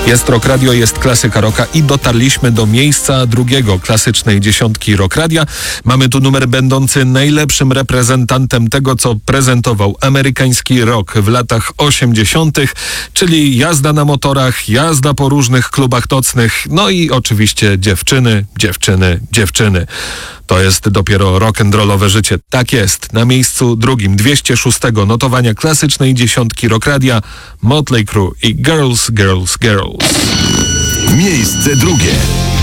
Jest Rock Radio, jest klasyka rocka i dotarliśmy do miejsca drugiego klasycznej dziesiątki Rock Radia. Mamy tu numer będący najlepszym reprezentantem tego, co prezentował amerykański rock w latach 80., czyli jazda na motorach, jazda po różnych klubach nocnych, no i oczywiście dziewczyny, dziewczyny, dziewczyny. To jest dopiero rock'n'rollowe życie. Tak jest. Na miejscu drugim 206 notowania klasycznej dziesiątki Rock Radia Motley Crue i Girls, Girls, Girls. Miejsce drugie.